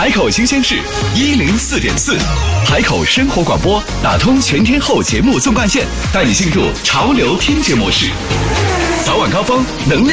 海口新鲜事104.4，海口生活广播打通全天候节目纵贯线，带你进入潮流听觉模式。早晚高峰能量